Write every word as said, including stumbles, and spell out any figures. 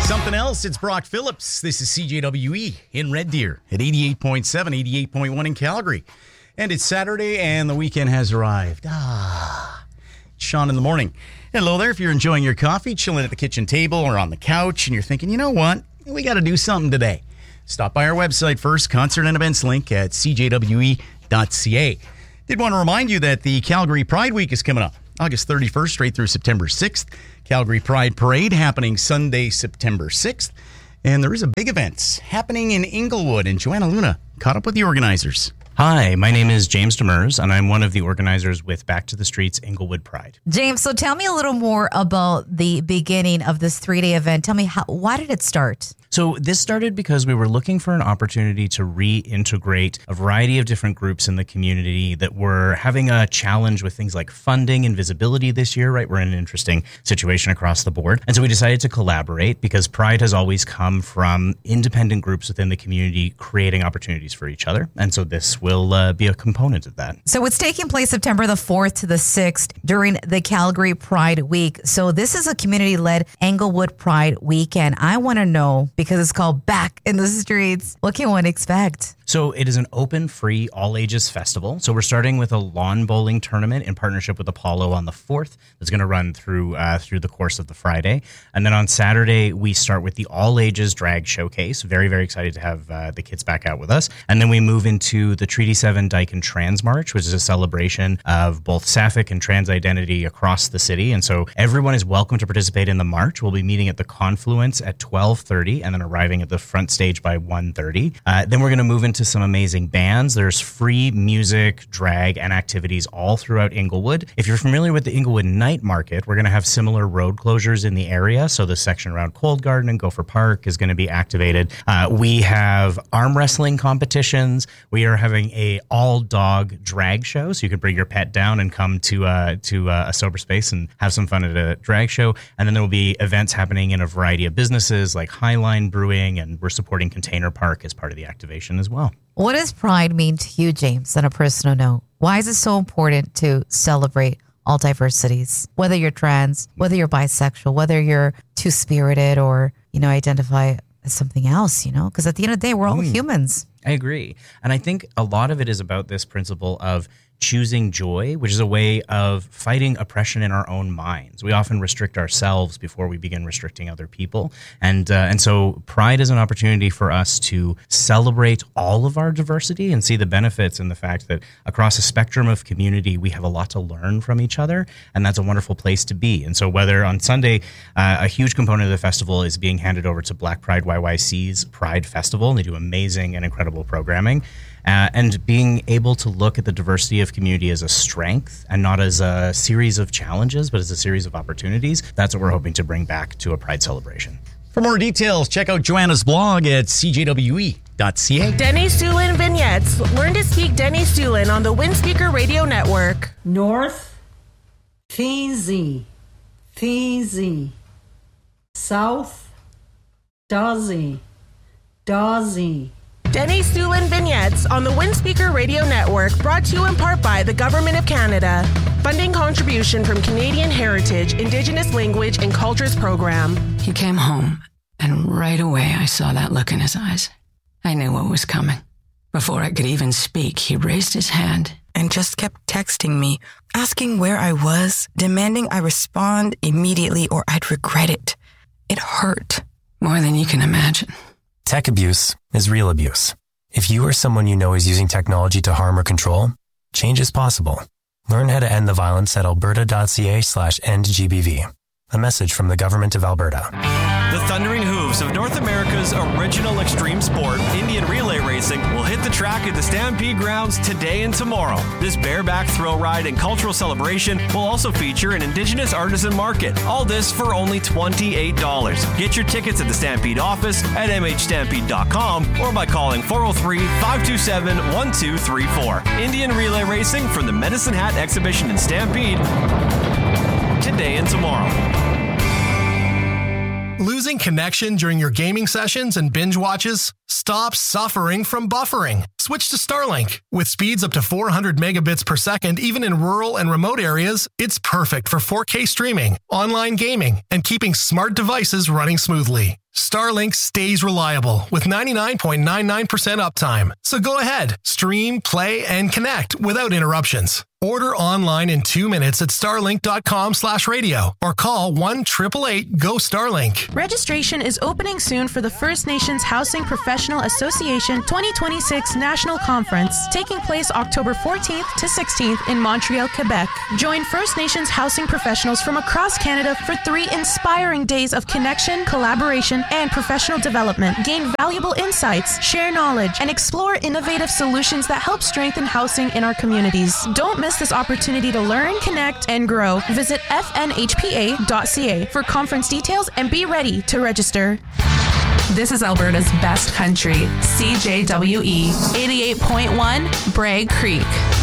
Something else, it's Brock Phillips. This is C J W E in Red Deer at eighty-eight point seven, eighty-eight point one in Calgary. And it's Saturday and the weekend has arrived. Ah, Sean in the morning. Hello there. If you're enjoying your coffee, chilling at the kitchen table or on the couch, and you're thinking, you know what, we got to do something today. Stop by our website first, concert and events link at c j w e dot c a. Did want to remind you that the Calgary Pride Week is coming up August thirty-first straight through September sixth. Calgary Pride Parade happening Sunday, September sixth. And there is a big event happening in Inglewood, and Joanna Luna caught up with the organizers. Hi, my name is James Demers, and I'm one of the organizers with Back to the Streets Inglewood Pride. James, so tell me a little more about the beginning of this three-day event. Tell me, how, why did it start? So this started because we were looking for an opportunity to reintegrate a variety of different groups in the community that were having a challenge with things like funding and visibility this year, right? We're in an interesting situation across the board. And so we decided to collaborate because Pride has always come from independent groups within the community creating opportunities for each other. And so this will uh, be a component of that. So it's taking place September the fourth to the sixth during the Calgary Pride Week. So this is a community-led Inglewood Pride Weekend. I want to know, because it's called Back in the Streets, what can one expect? So it is an open, free, all-ages festival. So we're starting with a lawn bowling tournament in partnership with Apollo on the fourth. That's going to run through uh, through the course of the Friday. And then on Saturday, we start with the all-ages drag showcase. Very, very excited to have uh, the kids back out with us. And then we move into the Treaty seven Dyke and Trans March, which is a celebration of both sapphic and trans identity across the city. And so everyone is welcome to participate in the march. We'll be meeting at the Confluence at twelve thirty and then arriving at the front stage by one thirty. Uh, then we're going to move into some amazing bands. There's free music, drag, and activities all throughout Inglewood. If you're familiar with the Inglewood Night Market, we're going to have similar road closures in the area. So the section around Cold Garden and Gopher Park is going to be activated. Uh, we have arm wrestling competitions. We are having a all-dog drag show, so you can bring your pet down and come to uh, to uh, a sober space and have some fun at a drag show. And then there will be events happening in a variety of businesses like Highline Brewing, and we're supporting Container Park as part of the activation as well. What does Pride mean to you, James, on a personal note? Why is it so important to celebrate all diversities? Whether you're trans, whether you're bisexual, whether you're two-spirited or, you know, identify as something else, you know? Because at the end of the day, we're all mm. humans. I agree. And I think a lot of it is about this principle of choosing joy, which is a way of fighting oppression in our own minds. We often restrict ourselves before we begin restricting other people. And uh, and so Pride is an opportunity for us to celebrate all of our diversity and see the benefits in the fact that across a spectrum of community, we have a lot to learn from each other. And that's a wonderful place to be. And so whether on Sunday, uh, a huge component of the festival is being handed over to Black Pride Y Y C's Pride Festival, and they do amazing and incredible programming. Uh, and being able to look at the diversity of community as a strength and not as a series of challenges, but as a series of opportunities. That's what we're hoping to bring back to a Pride celebration. For more details, check out Joanna's blog at c j w e dot c a. Denny Stulin Vignettes. Learn to speak Denny Stulin on the Windspeaker Radio Network. North, Fizzy, Fizzy. South, Dozzy, Dozzy. Denny Stulin Vignettes on the Windspeaker Radio Network, brought to you in part by the Government of Canada. Funding contribution from Canadian Heritage, Indigenous Language and Cultures Program. He came home, and right away I saw that look in his eyes. I knew what was coming. Before I could even speak, he raised his hand and just kept texting me, asking where I was, demanding I respond immediately or I'd regret it. It hurt. More than you can imagine. Tech abuse is real abuse. If you or someone you know is using technology to harm or control, change is possible. Learn how to end the violence at alberta.ca slash endgbv. A message from the Government of Alberta. The thundering hooves of North America's original extreme sport, Indian relay racing, will hit the track at the Stampede grounds today and tomorrow. This bareback thrill ride and cultural celebration will also feature an Indigenous artisan market. All this for only twenty-eight dollars. Get your tickets at the Stampede office at m h stampede dot com or by calling four oh three, five two seven, one two three four. Indian relay racing from the Medicine Hat Exhibition in Stampede today and tomorrow. Losing connection during your gaming sessions and binge watches? Stop suffering from buffering. Switch to Starlink. With speeds up to four hundred megabits per second, even in rural and remote areas, it's perfect for four K streaming, online gaming, and keeping smart devices running smoothly. Starlink stays reliable with ninety-nine point nine nine percent uptime. So go ahead, stream, play, and connect without interruptions. Order online in two minutes at starlink.com slash radio or call one eight eight eight, G O, Starlink. Registration is opening soon for the First Nations Housing Professional Association twenty twenty-six National Conference, taking place October fourteenth to sixteenth in Montreal, Quebec. Join First Nations housing professionals from across Canada for three inspiring days of connection, collaboration, and professional development. Gain valuable insights, share knowledge, and explore innovative solutions that help strengthen housing in our communities. Don't miss this opportunity to learn, connect, and grow. Visit f n h p a dot c a for conference details and be ready to register. This is Alberta's best country, C J W E eighty-eight point one, Bragg Creek.